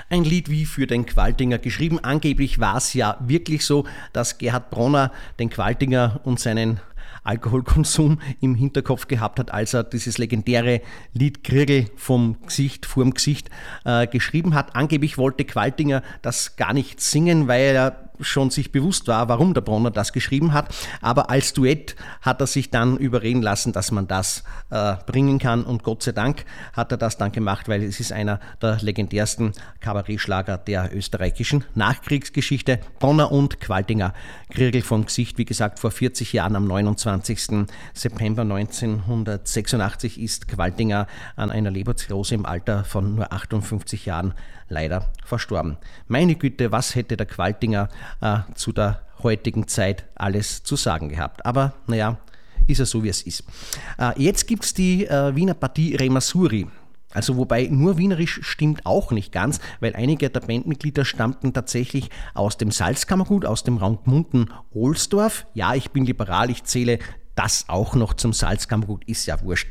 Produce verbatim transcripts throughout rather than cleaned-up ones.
Ein Lied wie für den Qualtinger geschrieben. Angeblich war es ja wirklich so, dass Gerhard Bronner den Qualtinger und seinen Alkoholkonsum im Hinterkopf gehabt hat, als er dieses legendäre Lied Kriergl vom Gesicht, vorm Gesicht äh, geschrieben hat. Angeblich wollte Qualtinger das gar nicht singen, weil er schon sich bewusst war, warum der Bronner das geschrieben hat. Aber als Duett hat er sich dann überreden lassen, dass man das äh, bringen kann. Und Gott sei Dank hat er das dann gemacht, weil es ist einer der legendärsten Kabarettschlager der österreichischen Nachkriegsgeschichte. Bronner und Qualtinger, Kriergl vom Gesicht. Wie gesagt, vor vierzig Jahren, am neunundzwanzigsten September neunzehnhundertsechsundachtzig, ist Qualtinger an einer Leberzirrhose im Alter von nur achtundfünfzig Jahren leider verstorben. Meine Güte, was hätte der Qualtinger äh, zu der heutigen Zeit alles zu sagen gehabt. Aber naja, ist er so, wie es ist. Äh, jetzt gibt es die äh, Wiener Partie Remasuri. Also wobei nur wienerisch stimmt auch nicht ganz, weil einige der Bandmitglieder stammten tatsächlich aus dem Salzkammergut, aus dem Raum Gmunden-Ohlsdorf. Ja, ich bin liberal, ich zähle das auch noch zum Salzkammergut, ist ja wurscht.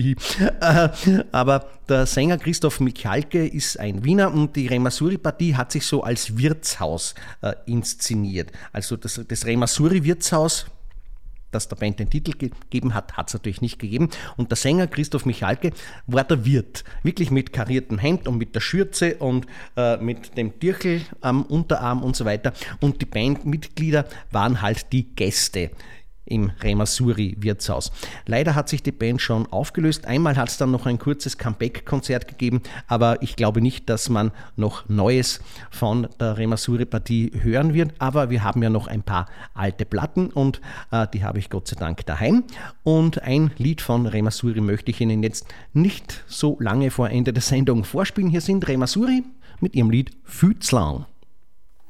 Aber der Sänger Christoph Michalke ist ein Wiener und die Remasuri-Partie hat sich so als Wirtshaus äh, inszeniert. Also das, das Remasuri-Wirtshaus, das der Band den Titel gegeben hat, hat es natürlich nicht gegeben. Und der Sänger Christoph Michalke war der Wirt. Wirklich mit kariertem Hemd und mit der Schürze und äh, mit dem Tierchel am Unterarm und so weiter. Und die Bandmitglieder waren halt die Gäste im Remasuri-Wirtshaus. Leider hat sich die Band schon aufgelöst. Einmal hat es dann noch ein kurzes Comeback-Konzert gegeben, aber ich glaube nicht, dass man noch Neues von der Remasuri-Partie hören wird. Aber wir haben ja noch ein paar alte Platten und äh, die habe ich Gott sei Dank daheim. Und ein Lied von Remasuri möchte ich Ihnen jetzt nicht so lange vor Ende der Sendung vorspielen. Hier sind Remasuri mit ihrem Lied Fützlang.